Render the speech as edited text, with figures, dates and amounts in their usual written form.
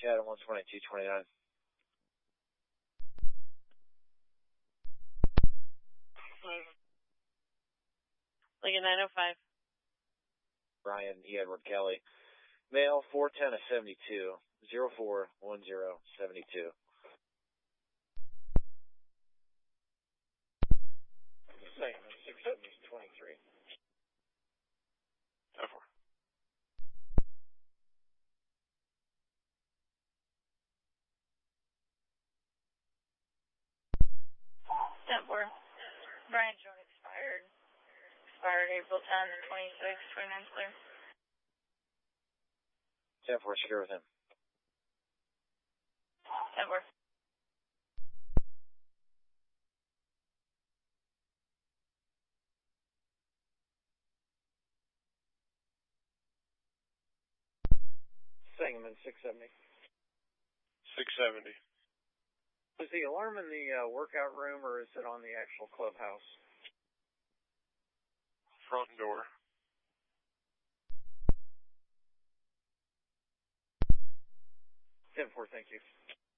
Adam 12229. Lincoln 905. Brian E. Edward Kelly. Male 410 of 72, 041072. Same, 670-23. 10-4. Brian Jones expired. Expired April 10, 26, 29 clear. 10-4, secure with him. 10-4. Sangamon 670. 670. Is the alarm in the workout room or is it on the actual clubhouse? Front door. Ten-4, thank you.